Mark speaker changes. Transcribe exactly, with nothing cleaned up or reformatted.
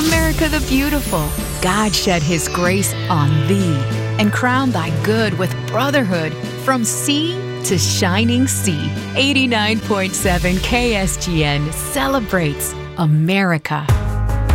Speaker 1: America the beautiful, God shed his grace on thee and crowned thy good with brotherhood from sea to shining sea. eighty-nine point seven K S G N celebrates America.